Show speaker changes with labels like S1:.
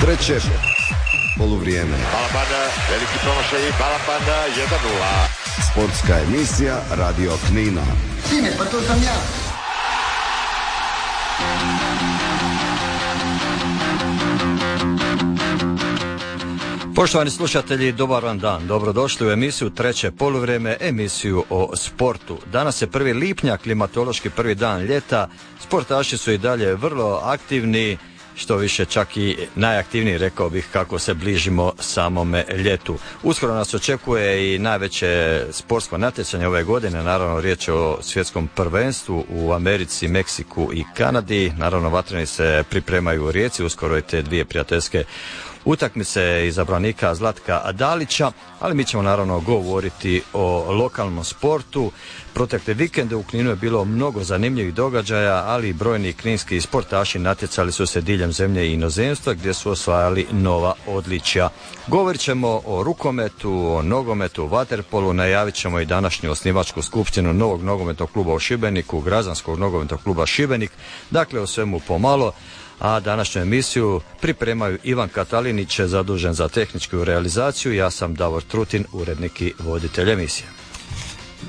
S1: treće poluvrijeme.
S2: Balabanda, veliki promašaj, Balabanda, 1:0.
S1: Sportska emisija Radio Knina.
S3: Sine, pa to sam ja.
S4: Poštovani slušatelji, dobar vam dan. Dobrodošli u emisiju Treće poluvrijeme, emisiju o sportu. Danas je 1. lipnja, klimatološki prvi dan ljeta. Sportaši su i dalje vrlo aktivni, što više čak i najaktivniji, rekao bih, kako se bližimo samome ljetu. Uskoro nas očekuje i najveće sportsko natjecanje ove godine, naravno riječ je o svjetskom prvenstvu u Americi, Meksiku i Kanadi. Naravno vatreni se pripremaju u Rijeci, uskoro i te dvije prijateljske utakmice izabranika Zlatka Dalića, ali mi ćemo naravno govoriti o lokalnom sportu. Protekle vikende u Kninu je bilo mnogo zanimljivih događaja, ali i brojni kninski sportaši natjecali su se diljem zemlje i inozemstva gdje su osvajali nova odličja. Govorit ćemo o rukometu, o nogometu, vaterpolu, najavit ćemo i današnju osnivačku skupštinu novog nogometnog kluba u Šibeniku, Građanskog nogometnog kluba Šibenik, dakle o svemu pomalo. A današnju emisiju pripremaju Ivan Katalinić, zadužen za tehničku realizaciju. Ja sam Davor Trutin, urednik i voditelj emisije.